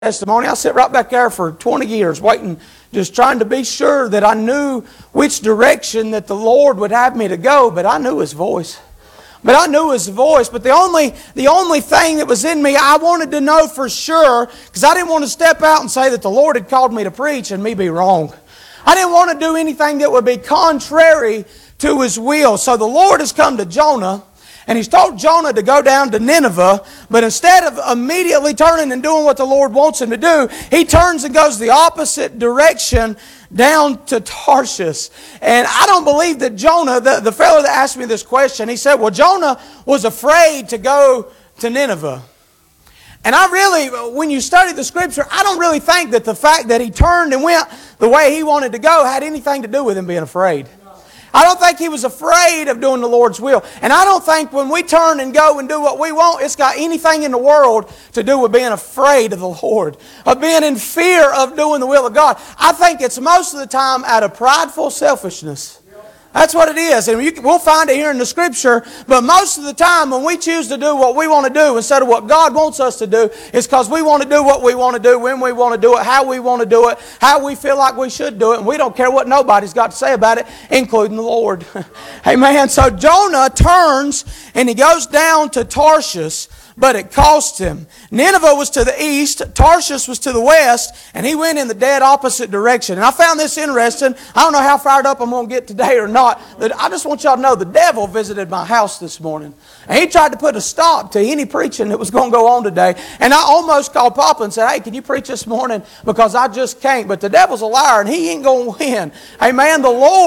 testimony. I sat right back there for 20 years waiting, just trying to be sure that I knew which direction that the Lord would have me to go, but I knew His voice. But the only thing that was in me, I wanted to know for sure, because I didn't want to step out and say that the Lord had called me to preach and me be wrong. I didn't want to do anything that would be contrary to His will. So the Lord has come to Jonah, and He's told Jonah to go down to Nineveh, but instead of immediately turning and doing what the Lord wants him to do, he turns and goes the opposite direction down to Tarshish. And I don't believe that Jonah, the fellow that asked me this question, he said, well, Jonah was afraid to go to Nineveh. And I really, when you study the Scripture, I don't really think that the fact that he turned and went the way he wanted to go had anything to do with him being afraid. I don't think he was afraid of doing the Lord's will. And I don't think when we turn and go and do what we want, it's got anything in the world to do with being afraid of the Lord, of being in fear of doing the will of God. I think it's most of the time out of prideful selfishness. That's what it is. And we'll find it here in the Scripture. But most of the time when we choose to do what we want to do instead of what God wants us to do, it's because we want to do what we want to do, when we want to do it, how we want to do it, how we feel like we should do it. And we don't care what nobody's got to say about it, including the Lord. Amen. So Jonah turns and he goes down to Tarshish, but it cost him. Nineveh was to the east, Tarshish was to the west, and he went in the dead opposite direction. And I found this interesting. I don't know how fired up I'm going to get today or not. But I just want y'all to know the devil visited my house this morning. And he tried to put a stop to any preaching that was going to go on today. And I almost called Papa and said, hey, can you preach this morning? Because I just can't. But the devil's a liar and he ain't going to win. Amen. The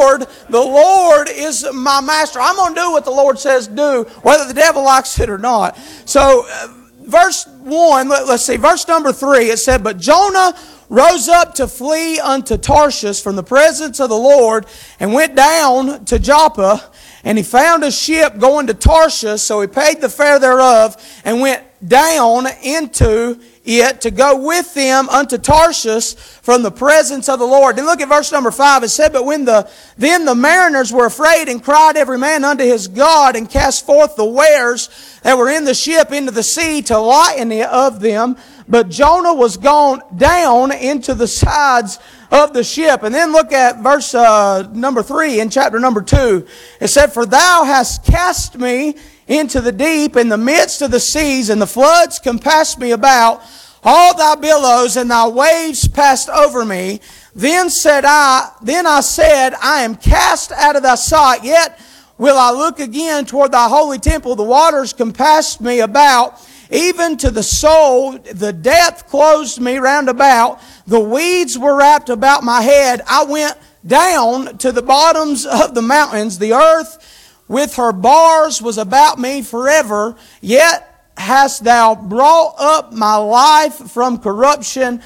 Lord is my master. I'm going to do what the Lord says do, whether the devil likes it or not. So, verse 1, let's see, verse number 3, it said, but Jonah rose up to flee unto Tarshish from the presence of the Lord and went down to Joppa, and he found a ship going to Tarshish, so he paid the fare thereof and went down into it to go with them unto Tarshish from the presence of the Lord. Then look at verse number 5. It said, but then the mariners were afraid and cried every man unto his God and cast forth the wares that were in the ship into the sea to lighten of them. But Jonah was gone down into the sides of the ship. And then look at verse number 3 in chapter number 2. It said, for thou hast cast me into the deep in the midst of the seas, and the floods compassed me about. All thy billows and thy waves passed over me. Then I said, I am cast out of thy sight, yet will I look again toward thy holy temple. The waters compassed me about, even to the soul. The depth closed me round about. The weeds were wrapped about my head. I went down to the bottoms of the mountains. The earth with her bars was about me forever. Yet hast thou brought up my life from corruption,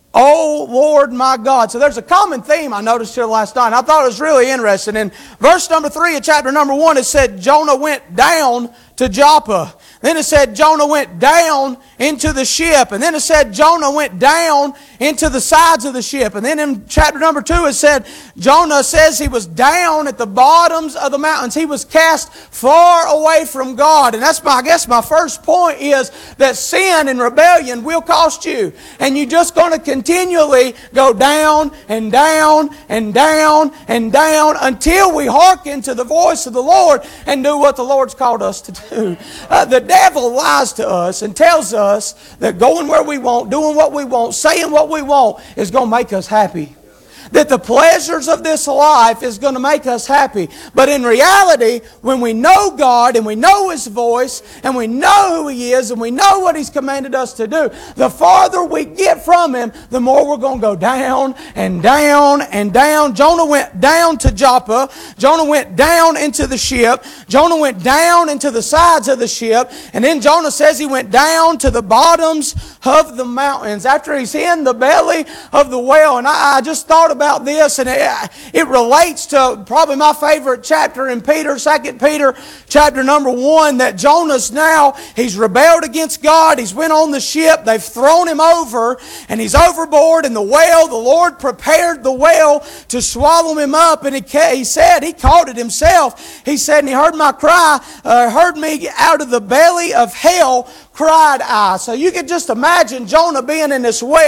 O Lord my God. So there's a common theme I noticed here last night. I thought it was really interesting. In verse number 3 of chapter number 1, it said Jonah went down to Joppa. Then it said Jonah went down into the ship. And then it said Jonah went down into the sides of the ship. And then in chapter number 2 it said Jonah says he was down at the bottoms of the mountains. He was cast far away from God. And that's my first point is that sin and rebellion will cost you. And you're just going to continually go down and down and down and down until we hearken to the voice of the Lord and do what the Lord's called us to do. The devil lies to us and tells us that going where we want, doing what we want, saying what we want is going to make us happy. That the pleasures of this life is going to make us happy. But in reality, when we know God and we know His voice and we know who He is and we know what He's commanded us to do, the farther we get from Him, the more we're going to go down and down and down. Jonah went down to Joppa. Jonah went down into the ship. Jonah went down into the sides of the ship. And then Jonah says he went down to the bottoms of the mountains after he's in the belly of the whale. And I just thought thought about this, and it relates to probably my favorite chapter in Peter, 2 Peter chapter number 1, that Jonah's now, he's rebelled against God, he's went on the ship, they've thrown him over, and he's overboard in the whale. The Lord prepared the whale to swallow him up, and he said, he called it himself. He said, and he heard my cry, heard me out of the belly of hell cried I. So you could just imagine Jonah being in this whale.